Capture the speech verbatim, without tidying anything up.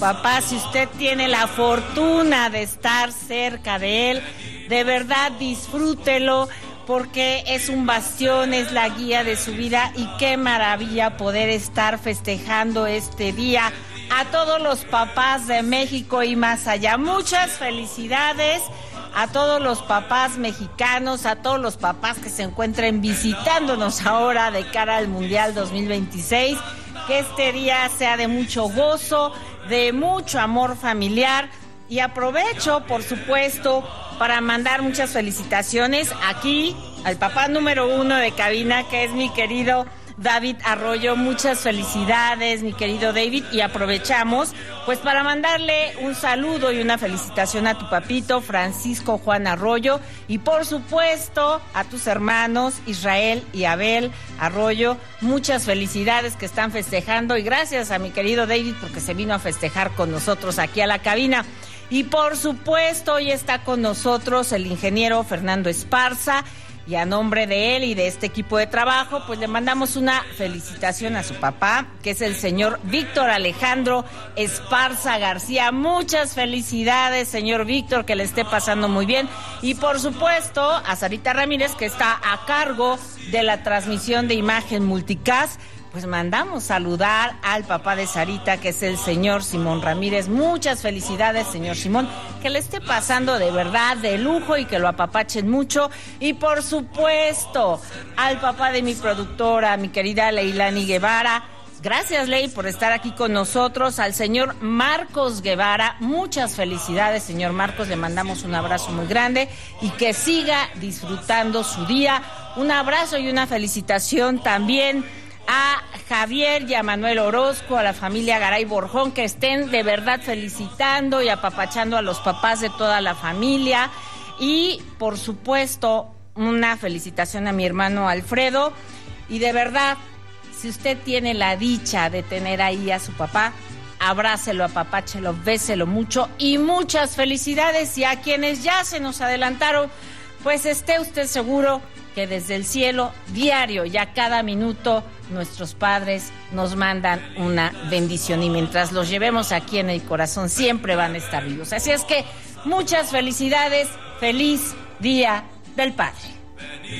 papá, si usted tiene la fortuna de estar cerca de él, de verdad disfrútelo, porque es un bastión, es la guía de su vida, y qué maravilla poder estar festejando este día a todos los papás de México y más allá. Muchas felicidades a todos los papás mexicanos, a todos los papás que se encuentren visitándonos ahora de cara al Mundial dos mil veintiséis. Que este día sea de mucho gozo, de mucho amor familiar, y aprovecho, por supuesto, para mandar muchas felicitaciones aquí al papá número uno de cabina, que es mi querido David Arroyo. Muchas felicidades, mi querido David, y aprovechamos pues para mandarle un saludo y una felicitación a tu papito Francisco Juan Arroyo, y por supuesto a tus hermanos Israel y Abel Arroyo. Muchas felicidades, que están festejando, y gracias a mi querido David porque se vino a festejar con nosotros aquí a la cabina. Y por supuesto hoy está con nosotros el ingeniero Fernando Esparza, y a nombre de él y de este equipo de trabajo, pues le mandamos una felicitación a su papá, que es el señor Víctor Alejandro Esparza García. Muchas felicidades, señor Víctor, que le esté pasando muy bien. Y por supuesto a Sarita Ramírez, que está a cargo de la transmisión de imagen multicast. Pues mandamos saludar al papá de Sarita, que es el señor Simón Ramírez. Muchas felicidades, señor Simón, que le esté pasando de verdad de lujo y que lo apapachen mucho. Y por supuesto al papá de mi productora, mi querida Leilani Guevara. Gracias, Ley, por estar aquí con nosotros. Al señor Marcos Guevara, muchas felicidades, señor Marcos, le mandamos un abrazo muy grande y que siga disfrutando su día. Un abrazo y una felicitación también a Javier y a Manuel Orozco, a la familia Garay Borjón, que estén de verdad felicitando y apapachando a los papás de toda la familia. Y por supuesto una felicitación a mi hermano Alfredo, y de verdad, si usted tiene la dicha de tener ahí a su papá, abrácelo, apapáchelo, béselo mucho, y muchas felicidades. Y a quienes ya se nos adelantaron, pues esté usted seguro que desde el cielo, diario y a cada minuto, nuestros padres nos mandan una bendición, y mientras los llevemos aquí en el corazón, siempre van a estar vivos. Así es que muchas felicidades, feliz Día del Padre.